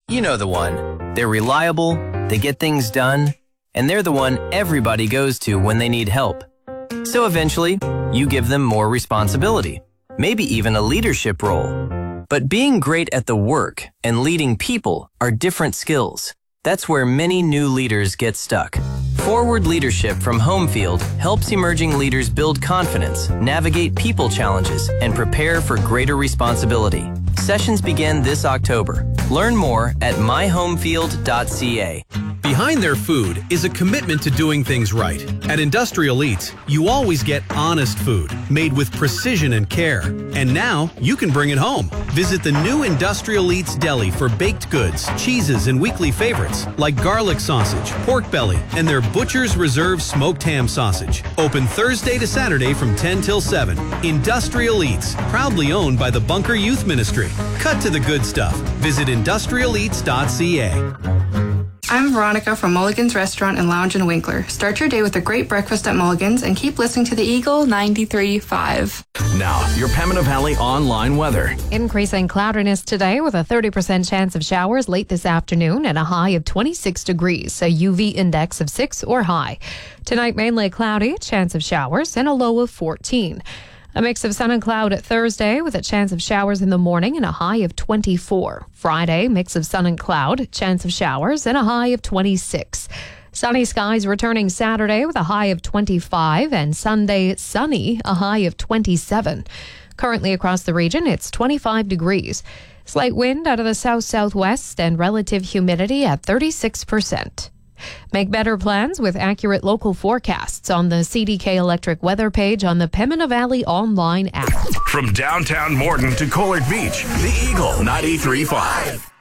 You know the one. They're reliable, they get things done, and they're the one everybody goes to when they need help. So eventually, you give them more responsibility, maybe even a leadership role. But being great at the work and leading people are different skills. That's where many new leaders get stuck. Forward Leadership from Homefield helps emerging leaders build confidence, navigate people challenges, and prepare for greater responsibility. Sessions begin this October. Learn more at myhomefield.ca. Behind their food is a commitment to doing things right. At Industrial Eats, you always get honest food, made with precision and care. And now, you can bring it home. Visit the new Industrial Eats Deli for baked goods, cheeses, and weekly favorites like garlic sausage, pork belly, and their Butcher's Reserve smoked ham sausage. Open Thursday to Saturday from 10 till 7. Industrial Eats, proudly owned by the Bunker Youth Ministry. Cut to the good stuff. Visit industrialeats.ca. I'm Veronica from Mulligan's Restaurant and Lounge in Winkler. Start your day with a great breakfast at Mulligan's and keep listening to the Eagle 93.5. Now, your Pembina Valley online weather. Increasing cloudiness today with a 30% chance of showers late this afternoon and a high of 26 degrees, a UV index of 6 or high. Tonight, mainly cloudy, chance of showers, and a low of 14. A mix of sun and cloud at Thursday with a chance of showers in the morning and a high of 24. Friday, mix of sun and cloud, chance of showers and a high of 26. Sunny skies returning Saturday with a high of 25 and Sunday sunny, a high of 27. Currently across the region, it's 25 degrees. Slight wind out of the south-southwest and relative humidity at 36%. Make better plans with accurate local forecasts on the CDK Electric weather page on the Pembina Valley online app. From downtown Morton to Collard Beach, the Eagle 93.5.